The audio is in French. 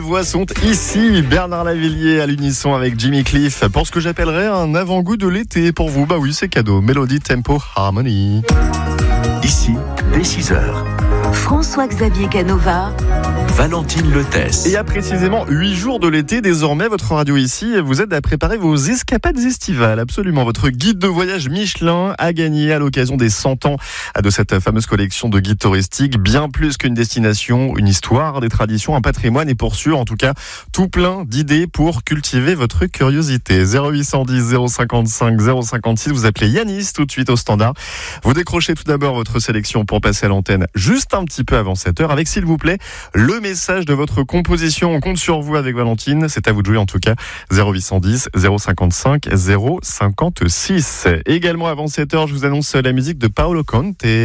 Voix sont ici, Bernard Lavilliers à l'unisson avec Jimmy Cliff pour ce que j'appellerais un avant-goût de l'été pour vous. Bah oui, c'est cadeau. Mélodie, tempo, harmonie. Ici, dès 6h. François-Xavier Canova, Valentine Letès. Et à précisément 8 jours de l'été, désormais, votre radio ici vous aide à préparer vos escapades estivales. Absolument, votre guide de voyage Michelin a gagné à l'occasion des 100 ans de cette fameuse collection de guides touristiques. Bien plus qu'une destination, une histoire, des traditions, un patrimoine et pour sûr, en tout cas, tout plein d'idées pour cultiver votre curiosité. 0810 055 056, vous appelez Yanis tout de suite au standard. Vous décrochez tout d'abord votre sélection pour passer à l'antenne juste un petit peu avant 7h avec, s'il vous plaît, le message de votre composition. On compte sur vous avec Valentine. C'est à vous de jouer en tout cas. 0810 055 056. Également avant 7h, je vous annonce la musique de Paolo Conte.